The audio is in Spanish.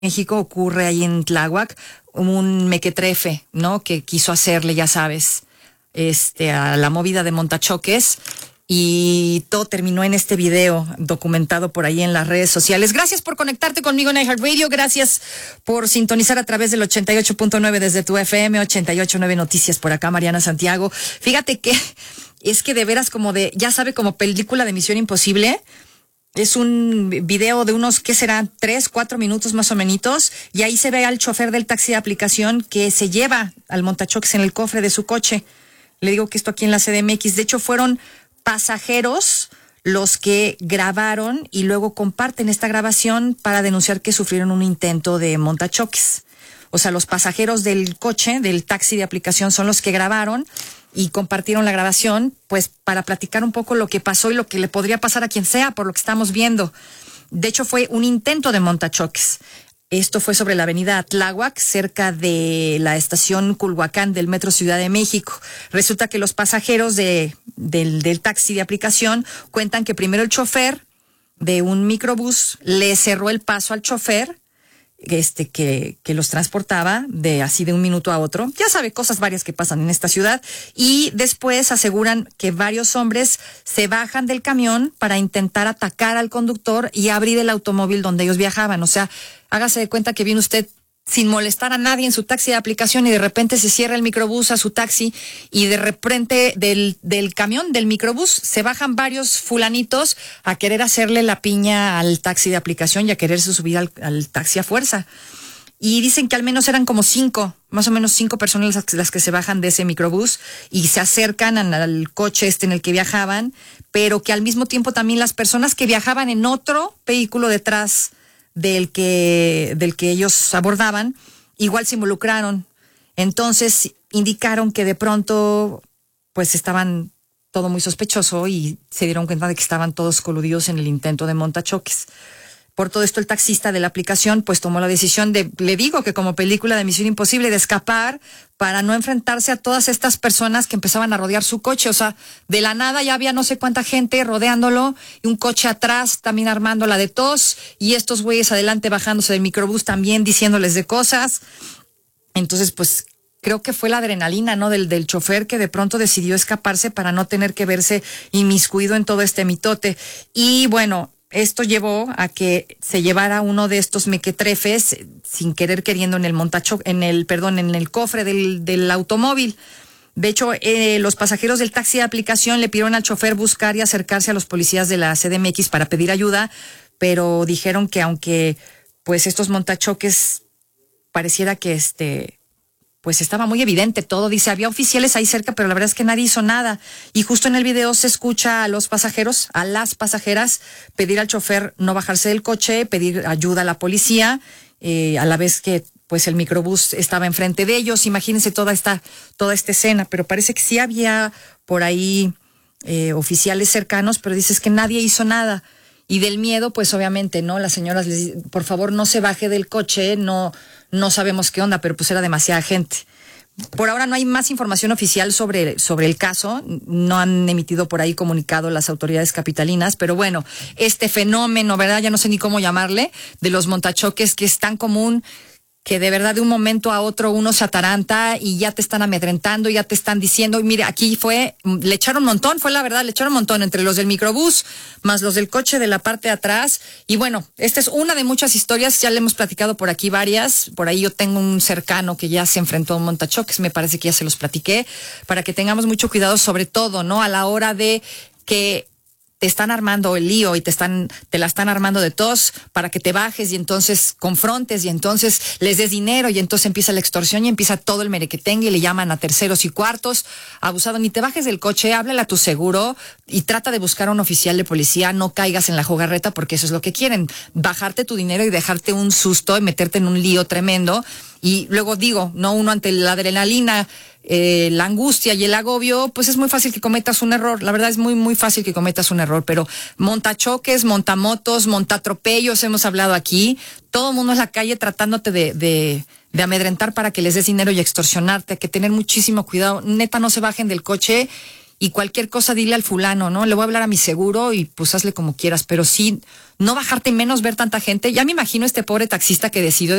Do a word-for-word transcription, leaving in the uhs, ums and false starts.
México ocurre ahí en Tláhuac un mequetrefe, ¿no? Que quiso hacerle, ya sabes, este, a la movida de montachoques. Y todo terminó en este video documentado por ahí en las redes sociales. Gracias por conectarte conmigo en iHeartRadio. Gracias por sintonizar a través del ochenta y ocho punto nueve desde tu F M, ochenta y ocho punto nueve Noticias por acá, Mariana Santiago. Fíjate que es que de veras como de, ya sabe, como película de Misión Imposible. Es un video de unos, ¿qué será? Tres, cuatro minutos más o menos. Y ahí se ve al chofer del taxi de aplicación que se lleva al montachoques en el cofre de su coche. Le digo que esto aquí en la C D M X. De hecho, fueron pasajeros los que grabaron y luego comparten esta grabación para denunciar que sufrieron un intento de montachoques. O sea, los pasajeros del coche, del taxi de aplicación, son los que grabaron y compartieron la grabación, pues para platicar un poco lo que pasó y lo que le podría pasar a quien sea, por lo que estamos viendo. De hecho, fue un intento de montachoques. Esto fue sobre la avenida Tláhuac, cerca de la estación Culhuacán del Metro Ciudad de México. Resulta que los pasajeros de, del, del taxi de aplicación cuentan que primero el chofer de un microbús le cerró el paso al chofer este que, que los transportaba de así de un minuto a otro. Ya sabe, cosas varias que pasan en esta ciudad. Y después aseguran que varios hombres se bajan del camión para intentar atacar al conductor y abrir el automóvil donde ellos viajaban. O sea, hágase de cuenta que viene usted sin molestar a nadie en su taxi de aplicación y de repente se cierra el microbús a su taxi y de repente del, del camión, del microbús, se bajan varios fulanitos a querer hacerle la piña al taxi de aplicación y a quererse subir al, al taxi a fuerza. Y dicen que al menos eran como cinco, más o menos cinco personas las, las que se bajan de ese microbús y se acercan al, al coche este en el que viajaban, pero que al mismo tiempo también las personas que viajaban en otro vehículo detrás del que del que ellos abordaban, igual se involucraron. Entonces indicaron que de pronto pues estaban todo muy sospechoso y se dieron cuenta de que estaban todos coludidos en el intento de montachoques. Por todo esto el taxista de la aplicación pues tomó la decisión de, le digo que como película de Misión Imposible, de escapar para no enfrentarse a todas estas personas que empezaban a rodear su coche. O sea, de la nada ya había no sé cuánta gente rodeándolo y un coche atrás también armándola de tos y estos güeyes adelante bajándose del microbús también diciéndoles de cosas. Entonces pues creo que fue la adrenalina, ¿no? Del, del chofer que de pronto decidió escaparse para no tener que verse inmiscuido en todo este mitote. Y bueno, esto llevó a que se llevara uno de estos mequetrefes sin querer queriendo en el montacho, en el, perdón, en el cofre del, del automóvil. De hecho, eh, los pasajeros del taxi de aplicación le pidieron al chofer buscar y acercarse a los policías de la C D M X para pedir ayuda, pero dijeron que aunque pues estos montachoques pareciera que este pues estaba muy evidente todo, dice, había oficiales ahí cerca, pero la verdad es que nadie hizo nada. Y justo en el video se escucha a los pasajeros, a las pasajeras, pedir al chofer no bajarse del coche, pedir ayuda a la policía, eh, a la vez que pues el microbús estaba enfrente de ellos. Imagínense toda esta, toda esta escena, pero parece que sí había por ahí eh, oficiales cercanos, pero dices que nadie hizo nada. Y del miedo, pues obviamente, ¿no? Las señoras les dicen, por favor, no se baje del coche, no, no sabemos qué onda, pero pues era demasiada gente. Por ahora no hay más información oficial sobre, sobre el caso, no han emitido por ahí comunicado las autoridades capitalinas, pero bueno, este fenómeno, ¿verdad? Ya no sé ni cómo llamarle, de los montachoques, que es tan común, que de verdad de un momento a otro uno se ataranta y ya te están amedrentando, ya te están diciendo, mire, aquí fue, le echaron un montón, fue la verdad, le echaron un montón entre los del microbús, más los del coche de la parte de atrás. Y bueno, esta es una de muchas historias, ya le hemos platicado por aquí varias. Por ahí yo tengo un cercano que ya se enfrentó a un montachoques, me parece que ya se los platiqué, para que tengamos mucho cuidado, sobre todo, ¿no? A la hora de que te están armando el lío y te están, te la están armando de tos para que te bajes y entonces confrontes y entonces les des dinero y entonces empieza la extorsión y empieza todo el merequetengue y le llaman a terceros y cuartos. Abusado, ni te bajes del coche, háblale a tu seguro y trata de buscar a un oficial de policía, no caigas en la jugarreta porque eso es lo que quieren, bajarte tu dinero y dejarte un susto y meterte en un lío tremendo. Y luego digo, no, uno ante la adrenalina, eh, la angustia y el agobio, pues es muy fácil que cometas un error. La verdad es muy, muy fácil que cometas un error, pero montachoques, montamotos, montatropellos, hemos hablado aquí. Todo el mundo en la calle tratándote de, de, de amedrentar para que les des dinero y extorsionarte. Hay que tener muchísimo cuidado. Neta, no se bajen del coche y cualquier cosa dile al fulano, ¿no? Le voy a hablar a mi seguro y pues hazle como quieras, pero sí, no bajarte y menos ver tanta gente. Ya me imagino este pobre taxista que decidió